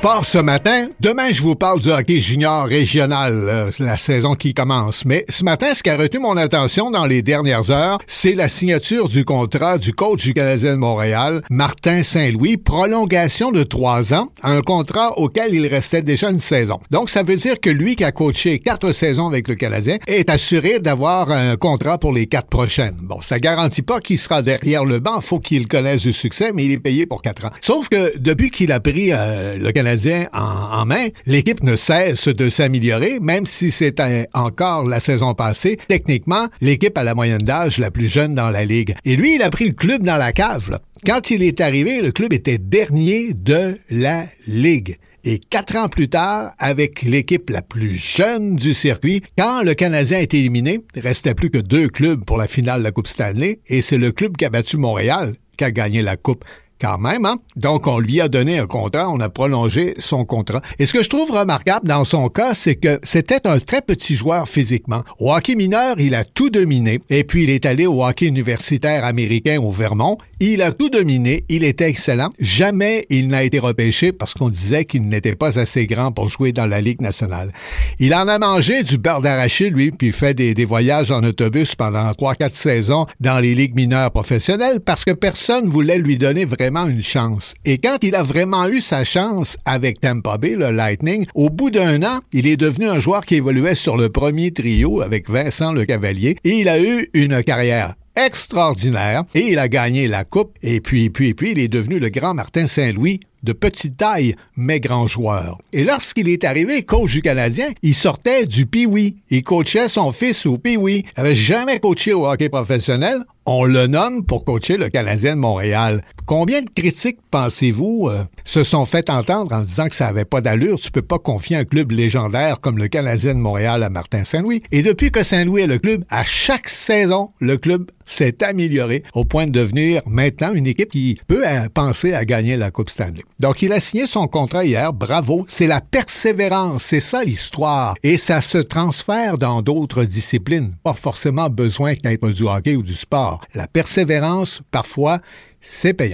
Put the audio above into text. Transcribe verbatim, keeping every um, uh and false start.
sport ce matin. Demain, je vous parle du hockey junior régional, euh, la saison qui commence. Mais ce matin, ce qui a retenu mon attention dans les dernières heures, c'est la signature du contrat du coach du Canadien de Montréal, Martin Saint-Louis, prolongation de trois ans, un contrat auquel il restait déjà une saison. Donc, ça veut dire que lui qui a coaché quatre saisons avec le Canadien est assuré d'avoir un contrat pour les quatre prochaines. Bon, ça garantit pas qu'il sera derrière le banc, faut qu'il connaisse du succès, mais il est payé pour quatre ans. Sauf que depuis qu'il a pris euh, le Canadien en, en main, l'équipe ne cesse de s'améliorer, même si c'était encore la saison passée. Techniquement, l'équipe a la moyenne d'âge la plus jeune dans la Ligue. Et lui, il a pris le club dans la cave, là. Quand il est arrivé, le club était dernier de la Ligue. Et quatre ans plus tard, avec l'équipe la plus jeune du circuit, quand le Canadien a été éliminé, il restait plus que deux clubs pour la finale de la Coupe Stanley, et c'est le club qui a battu Montréal qui a gagné la Coupe. Quand même, hein? Donc, on lui a donné un contrat, on a prolongé son contrat. Et ce que je trouve remarquable dans son cas, c'est que c'était un très petit joueur physiquement. Au hockey mineur, il a tout dominé. Et puis, il est allé au hockey universitaire américain au Vermont. Il a tout dominé. Il était excellent. Jamais il n'a été repêché parce qu'on disait qu'il n'était pas assez grand pour jouer dans la Ligue nationale. Il en a mangé du beurre d'arachide, lui, puis il fait des, des voyages en autobus pendant trois quatre saisons dans les ligues mineures professionnelles parce que personne voulait lui donner vraiment une chance. Et quand il a vraiment eu sa chance avec Tampa Bay, le Lightning, au bout d'un an, il est devenu un joueur qui évoluait sur le premier trio avec Vincent Lecavalier et il a eu une carrière extraordinaire et il a gagné la coupe et puis, puis, puis, il est devenu le grand Martin Saint-Louis de petite taille, mais grand joueur. Et lorsqu'il est arrivé coach du Canadien, il sortait du Pee-Wee. Il coachait son fils au Pee-Wee. Il n'avait jamais coaché au hockey professionnel. On le nomme pour coacher le Canadien de Montréal. Combien de critiques, pensez-vous, euh, se sont fait entendre en disant que ça n'avait pas d'allure? Tu peux pas confier un club légendaire comme le Canadien de Montréal à Martin Saint-Louis. Et depuis que Saint-Louis est le club, à chaque saison, le club s'est amélioré au point de devenir maintenant une équipe qui peut euh, penser à gagner la Coupe Stanley. Donc, il a signé son contrat hier. Bravo. C'est la persévérance. C'est ça l'histoire. Et ça se transfère dans d'autres disciplines. Pas forcément besoin d'être du hockey ou du sport. La persévérance, parfois, c'est payant.